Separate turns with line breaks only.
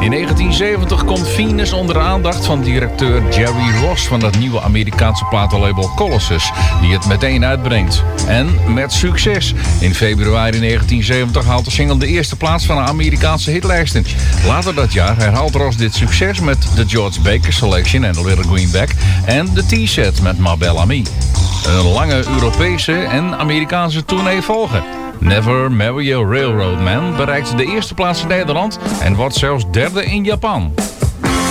In 1970 komt Venus onder de aandacht van directeur Jerry Ross van het nieuwe Amerikaanse platenlabel Colossus, die het meteen uitbrengt. En met succes. In februari 1970 haalt de single de eerste plaats van de Amerikaanse hitlijsten. Later dat jaar herhaalt Ross dit succes met de George Baker Selection en The Little Greenback en de T-set met Ma Belle Amie. Een lange Europese en Amerikaanse tournee volgen. Never Marry a Railroad Man bereikt de eerste plaats in Nederland en wordt zelfs derde in Japan.